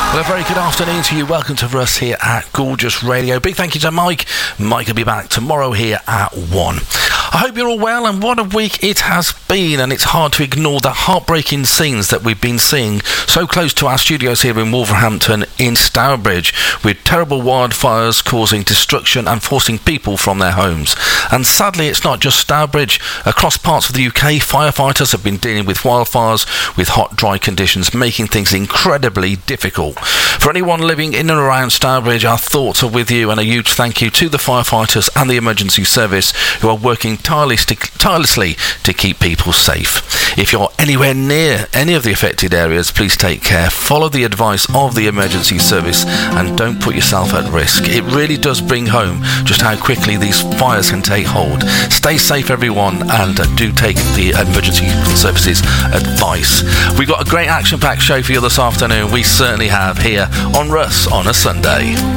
Well, a very good afternoon to you. Welcome to us here at Gorgeous Radio. Big thank you to Mike. Mike will be back tomorrow here at 1. I hope you're all well, and what a week it has been, and it's hard to ignore the heartbreaking scenes that we've been seeing so close to our studios here in Wolverhampton in Stourbridge, with terrible wildfires causing destruction and forcing people from their homes. And sadly, it's not just Stourbridge. Across parts of the UK, firefighters have been dealing with wildfires with hot, dry conditions, making things incredibly difficult. For anyone living in and around Stourbridge, our thoughts are with you, and a huge thank you to the firefighters and the emergency service who are working tirelessly to keep people safe. If you're anywhere near any of the affected areas, please take care, follow the advice of the emergency service, and don't put yourself at risk. It really does bring home just how quickly these fires can take hold. Stay safe, everyone, and do take the emergency services advice. We've got a great action-packed show for you this afternoon. We certainly have here on Russ on a Sunday.